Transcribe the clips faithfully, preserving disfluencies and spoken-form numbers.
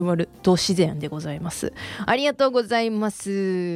わるど自然でございます。ありがとうございます。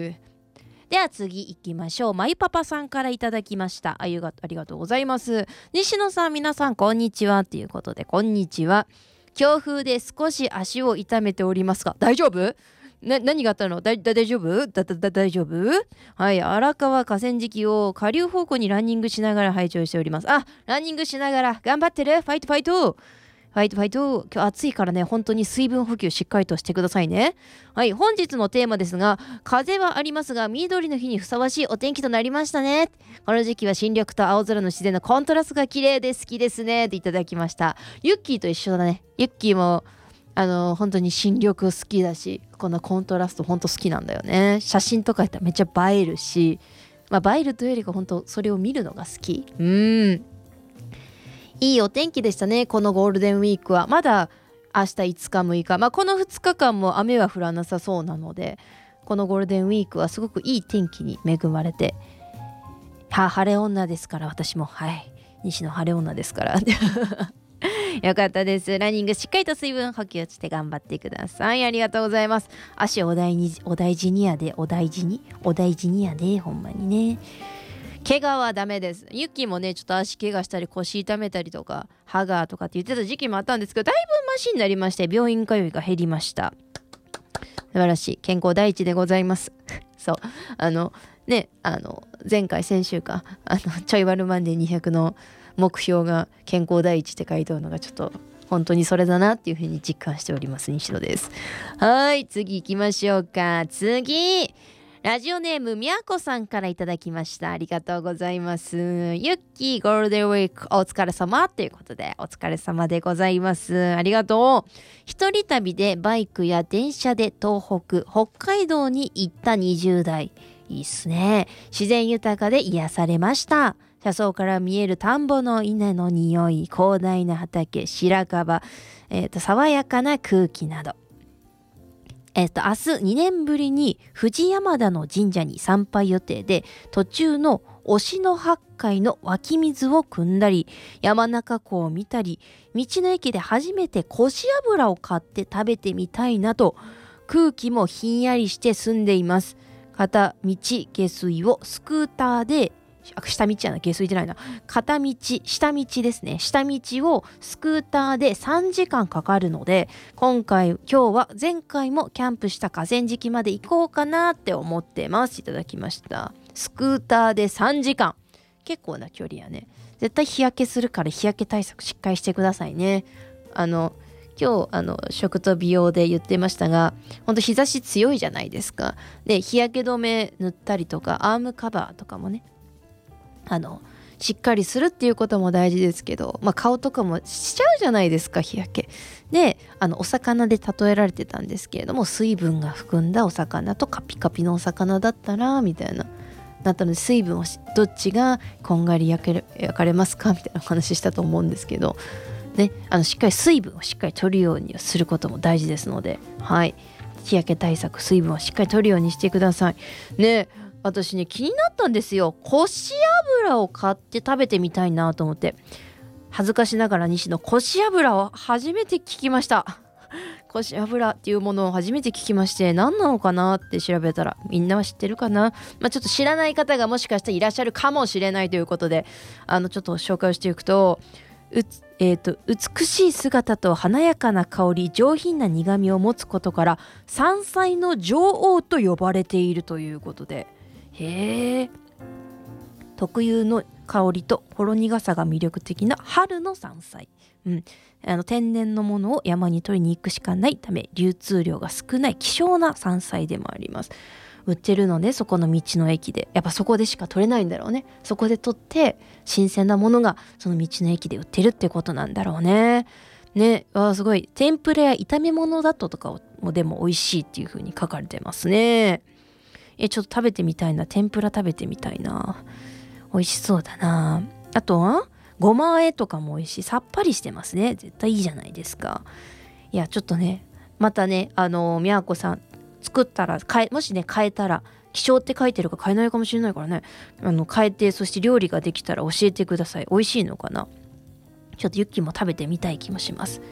では次行きましょう。まゆパパさんからいただきました。ありがとうございます。西野さん、皆さんこんにちはということで、こんにちは。強風で少し足を痛めておりますが大丈夫？な何があったの？だだ大丈夫？だだだ大丈夫？はい、荒川河川敷を下流方向にランニングしながら拝聴しております。あ、ランニングしながら頑張ってる。ファイトファイト。ファイトファイト。今日暑いからね、本当に水分補給しっかりとしてくださいね。はい、本日のテーマですが、風はありますが緑の日にふさわしいお天気となりましたね。この時期は新緑と青空の自然のコントラストが綺麗で好きですねっていただきました。ユッキーと一緒だね。ユッキーもあの本当に新緑好きだし、このコントラスト本当好きなんだよね。写真とかやったらめっちゃ映えるし、まあ映えるというよりか本当それを見るのが好き。うーんいいお天気でしたね。このゴールデンウィークはまだ明日いつかむいか、まあ、このふつかかんも雨は降らなさそうなので、このゴールデンウィークはすごくいい天気に恵まれて、は晴れ女ですから、私もはい西の晴れ女ですからよかったです。ランニングしっかりと水分補給して頑張ってください。ありがとうございます。足お大にお大事にやで、お大事にお大事にやで、ほんまにね。怪我はダメです。ユッキーもね、ちょっと足怪我したり腰痛めたりとかハガーとかって言ってた時期もあったんですけど、だいぶマシになりまして、病院通いが減りました。素晴らしい。健康第一でございますそうあのねあの前回先週かあのちょいワルマンデーにひゃくの目標が健康第一って書いてあるのがちょっと本当にそれだなっていうふうに実感しております。西野です。はい、次行きましょうか。次ラジオネームみやこさんからいただきました。ありがとうございます。ユッキーゴールデンウィークお疲れ様ということで、お疲れ様でございます。ありがとう。一人旅でバイクや電車で東北北海道に行ったにじゅう代、いいっすね。自然豊かで癒されました。車窓から見える田んぼの稲の匂い、広大な畑、白樺、えーと、爽やかな空気など、えっと、明日にねんぶりに富士山田の神社に参拝予定で、途中の忍野八海の湧き水を汲んだり、山中湖を見たり、道の駅で初めてこし油を買って食べてみたいなと、空気もひんやりして澄んでいます。片道下水をスクーターで、下道やな、下水じゃないな、片道下道ですね、下道をスクーターでさんじかんかかるので、今回今日は前回もキャンプした河川敷まで行こうかなって思ってます。いただきました。スクーターでさんじかん、結構な距離やね。絶対日焼けするから日焼け対策しっかりしてくださいね。あの今日あの食と美容で言ってましたが、本当日差し強いじゃないですか。で日焼け止め塗ったりとかアームカバーとかもね、あのしっかりするっていうことも大事ですけど、まあ、顔とかもしちゃうじゃないですか、日焼けで。あのお魚で例えられてたんですけれども、水分が含んだお魚とカピカピのお魚だったらみたいななったので、水分をどっちがこんがり焼ける焼かれますかみたいな話したと思うんですけどね、あのしっかり水分をしっかり取るようにすることも大事ですので、はい、日焼け対策、水分をしっかり取るようにしてくださいね。私ね、気になったんですよ。こし油を買って食べてみたいなと思って、恥ずかしながら西のこし油を初めて聞きました。こし油っていうものを初めて聞きまして、何なのかなって調べたら、みんなは知ってるかな、まあ、ちょっと知らない方がもしかしたらいらっしゃるかもしれないということで、あのちょっと紹介をしていくと、うつえーと、美しい姿と華やかな香り、上品な苦みを持つことから山菜の女王と呼ばれているということで、へえ、特有の香りとほろ苦さが魅力的な春の山菜、うん、あの天然のものを山に取りに行くしかないため流通量が少ない希少な山菜でもあります。売ってるので、そこの道の駅でやっぱそこでしか取れないんだろうね。そこで取って新鮮なものがその道の駅で売ってるってことなんだろうね。ね、あーすごい。天ぷらや炒め物だととかもでも美味しいっていう風に書かれてますね。えちょっと食べてみたいな。天ぷら食べてみたいな。美味しそうだな。あとはごま和えとかも美味しい。さっぱりしてますね。絶対いいじゃないですか。いやちょっとね、またね、あのみやこさん作ったら買え、もしね買えたら、希少って書いてるか買えないかもしれないからね、あの買えて、そして料理ができたら教えてください。美味しいのかな。ちょっとユッキーも食べてみたい気もします。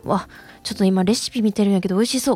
わちょっと今レシピ見てるんやけど美味しそう。